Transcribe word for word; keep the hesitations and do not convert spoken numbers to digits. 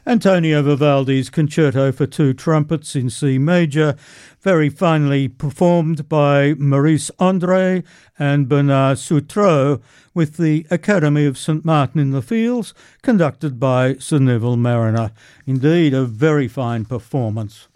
Antonio Vivaldi's Concerto for Two Trumpets in C Major, very finely performed by Maurice Andre and Bernard Sutro with the Academy of St Martin in the Fields, conducted by Sir Neville Mariner. Indeed, a very fine performance.